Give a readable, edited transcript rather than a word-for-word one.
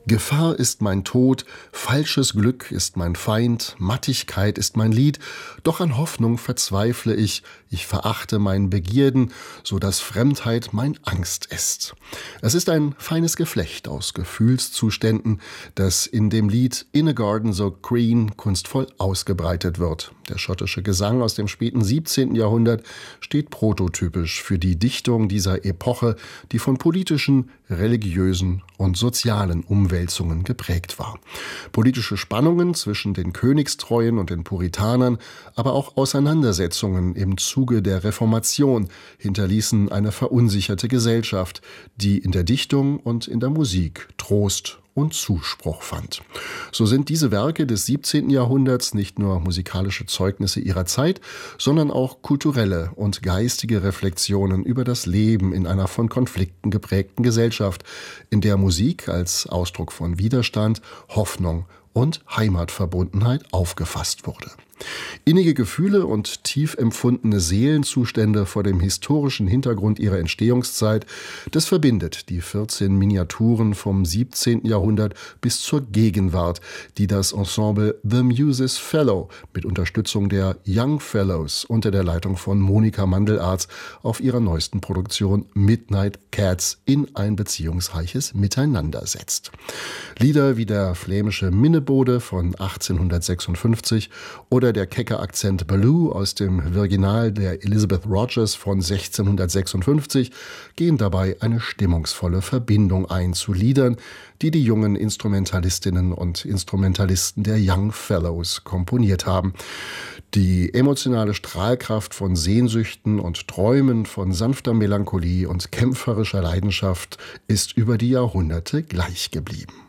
Gefahr ist mein Tod, falsches Glück ist mein Feind, Mattigkeit ist mein Lied, doch an Hoffnung verzweifle ich verachte mein Begierden, so dass Fremdheit mein Angst ist. Es ist ein feines Geflecht aus Gefühlszuständen, das in dem Lied In a Garden so Green kunstvoll ausgebreitet wird. Der schottische Gesang aus dem späten 17. Jahrhundert steht prototypisch für die Dichtung dieser Epoche, die von politischen, religiösen und sozialen Umwälzungen geprägt war. Politische Spannungen zwischen den Königstreuen und den Puritanern, aber auch Auseinandersetzungen im Zuge der Reformation hinterließen eine verunsicherte Gesellschaft, die in der Dichtung und in der Musik Trost und Zuspruch fand. So sind diese Werke des 17. Jahrhunderts nicht nur musikalische Zeugnisse ihrer Zeit, sondern auch kulturelle und geistige Reflexionen über das Leben in einer von Konflikten geprägten Gesellschaft, in der Musik als Ausdruck von Widerstand, Hoffnung und Heimatverbundenheit aufgefasst wurde. Innige Gefühle und tief empfundene Seelenzustände vor dem historischen Hintergrund ihrer Entstehungszeit, das verbindet die 14 Miniaturen vom 17. Jahrhundert bis zur Gegenwart, die das Ensemble The Muses Fellow mit Unterstützung der Young Fellows unter der Leitung von Monika Mandelarz auf ihrer neuesten Produktion Midnight Cats in ein beziehungsreiches Miteinander setzt. Lieder wie der flämische Minnebode von 1856 oder der kecke Akzent Baloo aus dem Virginal der Elizabeth Rogers von 1656 gehen dabei eine stimmungsvolle Verbindung ein zu Liedern, die die jungen Instrumentalistinnen und Instrumentalisten der Young Fellows komponiert haben. Die emotionale Strahlkraft von Sehnsüchten und Träumen, von sanfter Melancholie und kämpferischer Leidenschaft ist über die Jahrhunderte gleich geblieben.